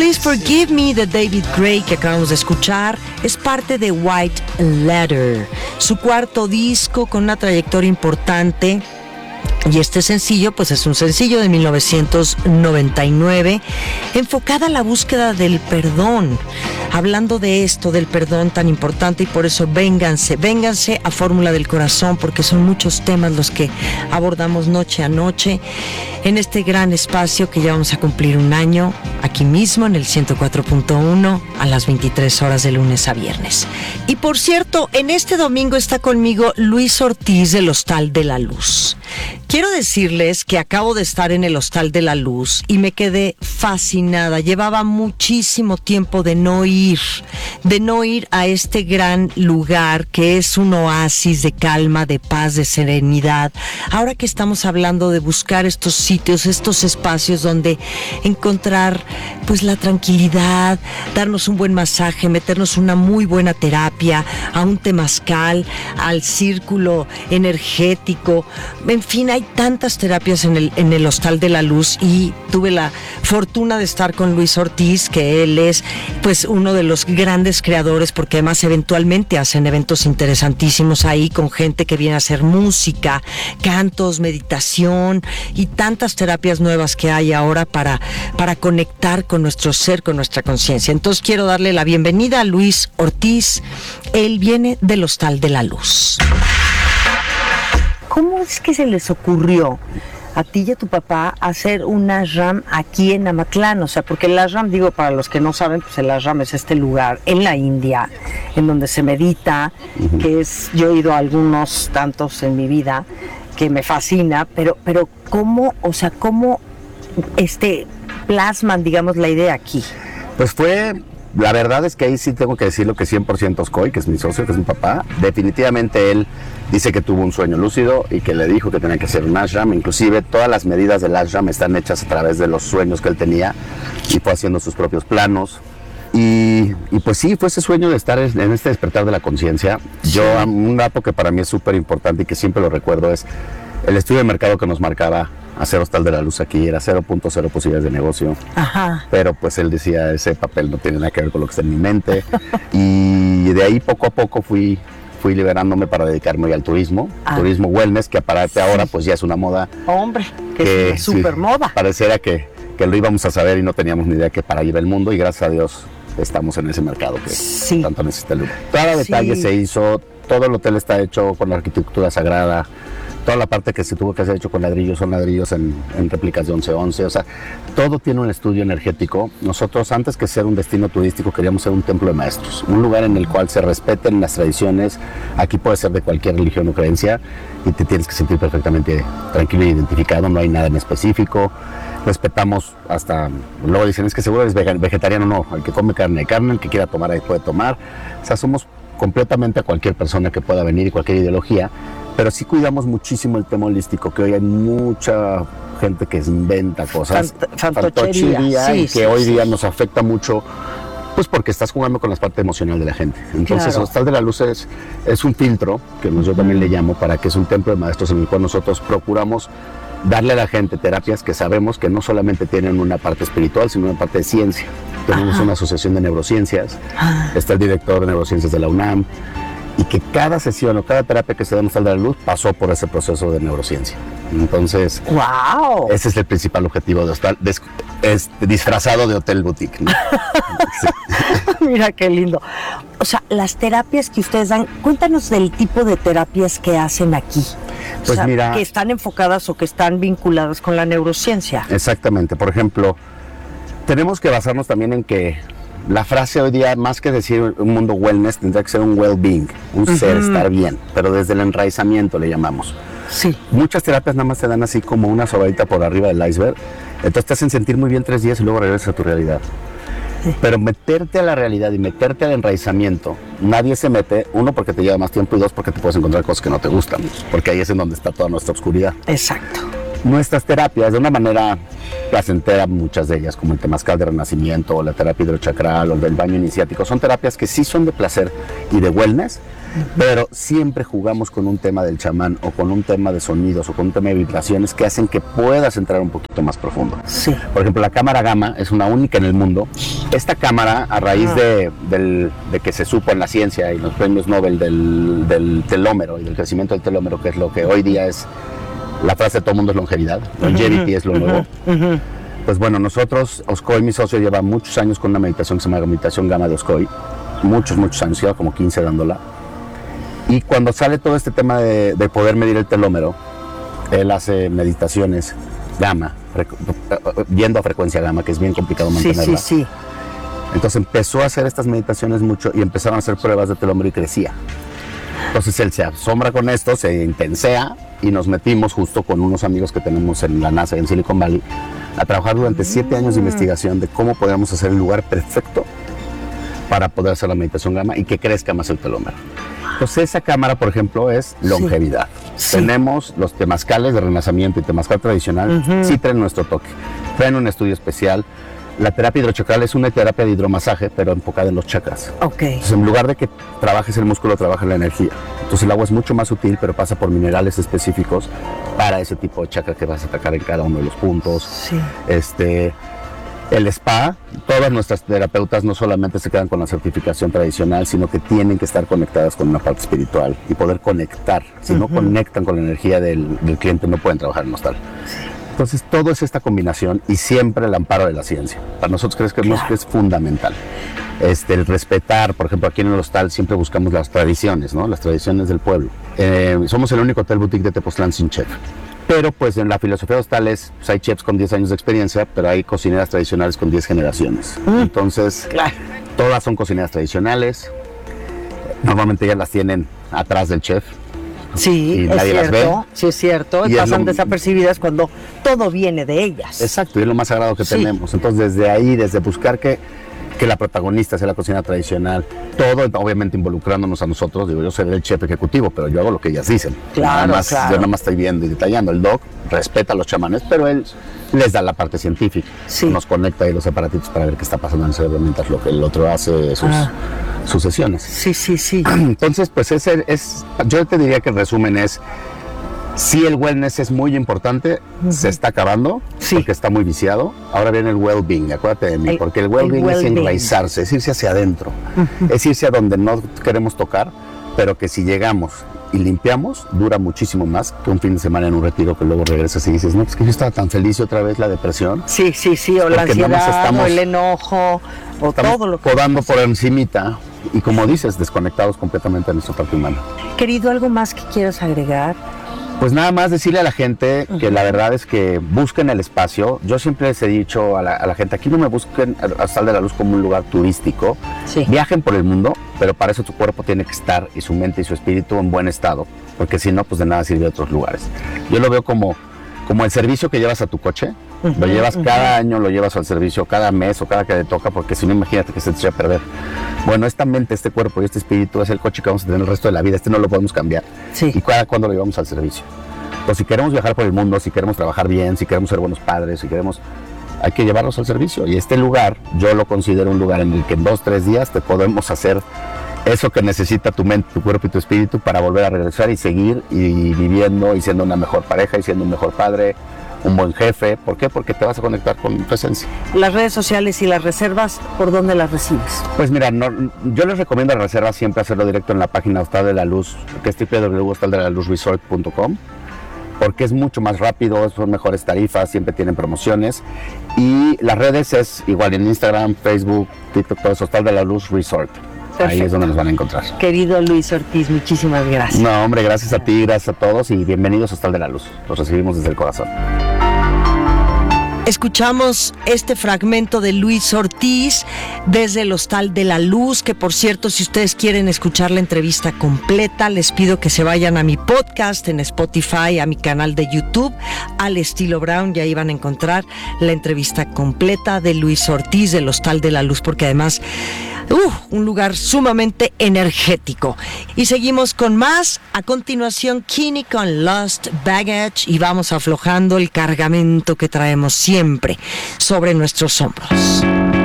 Please Forgive Me de David Gray, que acabamos de escuchar, es parte de White Letter, su cuarto disco con una trayectoria importante. Y este sencillo, pues es un sencillo de 1999, enfocada a la búsqueda del perdón, hablando de esto, del perdón tan importante, y por eso vénganse a Fórmula del Corazón, porque son muchos temas los que abordamos noche a noche en este gran espacio que ya vamos a cumplir un año, aquí mismo en el 104.1 a las 23 horas de lunes a viernes. Y por cierto, en este domingo está conmigo Luis Ortiz del Hostal de la Luz. Quiero decirles que acabo de estar en el Hostal de la Luz y me quedé fascinada. Llevaba muchísimo tiempo de no ir a este gran lugar que es un oasis de calma, de paz, de serenidad. Ahora que estamos hablando de buscar estos sitios, estos espacios donde encontrar pues la tranquilidad, darnos un buen masaje, meternos una muy buena terapia, a un temazcal, al círculo energético, en fin, hay tantas terapias en el Hostal de la Luz, y tuve la fortuna de estar con Luis Ortiz, que él es pues uno de los grandes creadores, porque además eventualmente hacen eventos interesantísimos ahí con gente que viene a hacer música, cantos, meditación y tantas terapias nuevas que hay ahora para conectar con nuestro ser, con nuestra conciencia. Entonces quiero darle la bienvenida a Luis Ortiz. Él viene del Hostal de la Luz. ¿Cómo es que se les ocurrió a ti y a tu papá hacer un ashram aquí en Amatlán? O sea, porque el ashram, digo, para los que no saben, pues el ashram es este lugar en la India, en donde se medita, que es, yo he ido a algunos tantos en mi vida, que me fascina, pero ¿cómo, o sea, cómo plasman, digamos, la idea aquí? Pues la verdad es que ahí sí tengo que decirlo que 100% Oscoy, que es mi socio, que es mi papá, definitivamente él dice que tuvo un sueño lúcido y que le dijo que tenía que hacer un ashram. Inclusive todas las medidas del ashram están hechas a través de los sueños que él tenía, y fue haciendo sus propios planos. Y pues sí, fue ese sueño de estar en este despertar de la conciencia. Sí. Un dato que para mí es súper importante y que siempre lo recuerdo es el estudio de mercado que nos marcaba hacer Hostal de la Luz aquí, era 0.0 posibilidades de negocio. Ajá. Pero pues él decía, ese papel no tiene nada que ver con lo que está en mi mente. Y de ahí poco a poco fui liberándome para dedicarme hoy al turismo, turismo wellness, que aparte ahora pues ya es una moda. Hombre, que es súper moda. Pareciera que lo íbamos a saber y no teníamos ni idea que para ir al mundo, y gracias a Dios estamos en ese mercado que tanto necesita el lugar. Cada detalle se hizo, todo el hotel está hecho con la arquitectura sagrada. Toda la parte que se tuvo que hacer hecho con ladrillos son ladrillos en réplicas de 11-11, o sea, todo tiene un estudio energético. Nosotros, antes que ser un destino turístico, queríamos ser un templo de maestros, un lugar en el cual se respeten las tradiciones. Aquí puede ser de cualquier religión o creencia y te tienes que sentir perfectamente tranquilo e identificado, no hay nada en específico. Respetamos hasta, luego dicen, es que seguro es vegetariano, no, el que come carne, el que quiera tomar ahí puede tomar. O sea, somos completamente a cualquier persona que pueda venir y cualquier ideología, pero sí cuidamos muchísimo el tema holístico, que hoy hay mucha gente que inventa cosas, fantochería, y que hoy día nos afecta mucho, pues porque estás jugando con la parte emocional de la gente. Entonces, el Hostal de la Luz es un filtro, que yo también le llamo, para que es un templo de maestros en el cual nosotros procuramos darle a la gente terapias que sabemos que no solamente tienen una parte espiritual, sino una parte de ciencia. Tenemos una asociación de neurociencias, está el director de neurociencias de la UNAM, y que cada sesión o cada terapia que se da en Hostal de la Luz pasó por ese proceso de neurociencia. Entonces, ¡wow!, ese es el principal objetivo de Hostal, disfrazado de hotel boutique, ¿no? Sí. Mira qué lindo. O sea, las terapias que ustedes dan, cuéntanos del tipo de terapias que hacen aquí. Pues o sea, mira, que están enfocadas o que están vinculadas con la neurociencia. Exactamente. Por ejemplo, tenemos que basarnos también en que la frase hoy día, más que decir un mundo wellness, tendría que ser un well-being, un ser, estar bien, pero desde el enraizamiento le llamamos. Sí. Muchas terapias nada más te dan así como una sobadita por arriba del iceberg, entonces te hacen sentir muy bien 3 días y luego regresas a tu realidad. Sí. Pero meterte a la realidad y meterte al enraizamiento, nadie se mete, 1 porque te lleva más tiempo y 2 porque te puedes encontrar cosas que no te gustan, porque ahí es en donde está toda nuestra oscuridad. Exacto. Nuestras terapias, de una manera placentera, muchas de ellas, como el temazcal de renacimiento o la terapia hidrochacral o el del baño iniciático, son terapias que sí son de placer y de wellness, pero siempre jugamos con un tema del chamán o con un tema de sonidos o con un tema de vibraciones que hacen que puedas entrar un poquito más profundo. Sí. Por ejemplo, la cámara gamma es una única en el mundo. Esta cámara, a raíz de que se supo en la ciencia y los premios Nobel del telómero y del crecimiento del telómero, que es lo que hoy día es la frase de todo el mundo, es longevidad, longevity es lo nuevo. Pues bueno, nosotros, Oscoy, mi socio, lleva muchos años con una meditación que se llama meditación gamma de Oscoy, muchos años, lleva como 15 dándola. Y cuando sale todo este tema de poder medir el telómero, él hace meditaciones gamma, yendo a frecuencia gamma, que es bien complicado mantenerla. Sí. Entonces empezó a hacer estas meditaciones mucho y empezaron a hacer pruebas de telómero y crecía. Entonces él se asombra con esto, se intensea y nos metimos justo con unos amigos que tenemos en la NASA, en Silicon Valley, a trabajar durante 7 años de investigación de cómo podemos hacer el lugar perfecto para poder hacer la meditación gamma y que crezca más el telómero. Entonces esa cámara, por ejemplo, es longevidad. Sí. Tenemos los temazcales de renacimiento y temazcal tradicional, sí traen nuestro toque. Traen un estudio especial. La terapia hidrochakral es una terapia de hidromasaje, pero enfocada en los chakras. Okay. Entonces, en lugar de que trabajes el músculo, trabaja la energía. Entonces el agua es mucho más útil, pero pasa por minerales específicos para ese tipo de chakra que vas a atacar en cada uno de los puntos. Sí. El spa, todas nuestras terapeutas no solamente se quedan con la certificación tradicional, sino que tienen que estar conectadas con una parte espiritual y poder conectar. Si no conectan con la energía del cliente, no pueden trabajar en hostal. Entonces todo es esta combinación y siempre el amparo de la ciencia. Para nosotros creemos que es fundamental. El respetar, por ejemplo, aquí en el hostal siempre buscamos las tradiciones, ¿no? Las tradiciones del pueblo. Somos el único hotel boutique de Tepoztlán sin chef. Pero pues en la filosofía de hostales pues, hay chefs con 10 años de experiencia, pero hay cocineras tradicionales con 10 generaciones. Entonces, todas son cocineras tradicionales. Normalmente ya las tienen atrás del chef. Sí, y nadie las ve. Sí, es cierto. Y pasan desapercibidas cuando todo viene de ellas. Exacto, y es lo más sagrado que tenemos. Entonces, desde ahí, desde buscar que la protagonista sea la cocina tradicional, todo obviamente involucrándonos a nosotros. Digo, yo seré el chef ejecutivo, pero yo hago lo que ellas dicen. Yo nada más estoy viendo y detallando. El doc respeta a los chamanes, pero él les da la parte científica. Nos conecta ahí los aparatitos para ver qué está pasando en el cerebro mientras lo que el otro hace sus sesiones. Sí. Entonces, pues yo te diría que el resumen es: sí, el wellness es muy importante, se está acabando, porque está muy viciado. Ahora viene el well-being, acuérdate de mí, porque el well-being es enraizarse, es irse hacia adentro, es irse a donde no queremos tocar, pero que si llegamos y limpiamos, dura muchísimo más que un fin de semana en un retiro que luego regresas y dices, no, pues que yo estaba tan feliz y otra vez la depresión. Sí, o la ansiedad, o el enojo, o todo lo que... podando por encimita y, como dices, desconectados completamente de nuestra parte humana. Querido, ¿algo más que quieras agregar? Pues nada más decirle a la gente que la verdad es que busquen el espacio. Yo siempre les he dicho a la gente, aquí no me busquen a Hostal de la Luz como un lugar turístico. Viajen por el mundo, pero para eso tu cuerpo tiene que estar, y su mente y su espíritu, en buen estado, porque si no, pues de nada sirve a otros lugares. Yo lo veo como el servicio que llevas a tu coche. Lo llevas cada año, lo llevas al servicio cada mes o cada que te toca, porque si no, imagínate que se te echa a perder. Bueno, esta mente, este cuerpo y este espíritu es el coche que vamos a tener el resto de la vida. No lo podemos cambiar. Y cada cuando lo llevamos al servicio. Entonces, si queremos viajar por el mundo, si queremos trabajar bien, si queremos ser buenos padres, hay que llevarlos al servicio. Y este lugar, yo lo considero un lugar en el que en 2-3 días te podemos hacer eso que necesita tu mente, tu cuerpo y tu espíritu para volver a regresar y seguir y viviendo y siendo una mejor pareja y siendo un mejor padre, un buen jefe. ¿Por qué? Porque te vas a conectar con tu esencia. Las redes sociales y las reservas, ¿por dónde las recibes? Pues mira, yo les recomiendo a reservas siempre hacerlo directo en la página Hostal de la Luz, que es www.hostaldelaluzresort.com, porque es mucho más rápido, son mejores tarifas, siempre tienen promociones. Y las redes es igual en Instagram, Facebook, TikTok, todo es Hostal de la Luz Resort. Perfecto. Ahí es donde nos van a encontrar. Querido Luis Ortiz, muchísimas gracias. No, hombre, gracias a ti, gracias a todos y bienvenidos a Hostal de la Luz. Los recibimos desde el corazón. Escuchamos este fragmento de Luis Ortiz desde el Hostal de la Luz, que por cierto, si ustedes quieren escuchar la entrevista completa, les pido que se vayan a mi podcast en Spotify, a mi canal de YouTube, Al Estilo Brown, y ahí van a encontrar la entrevista completa de Luis Ortiz del Hostal de la Luz, porque además, un lugar sumamente energético. Y seguimos con más. A continuación, Kini con Lost Baggage, y vamos aflojando el cargamento que traemos siempre sobre nuestros hombros.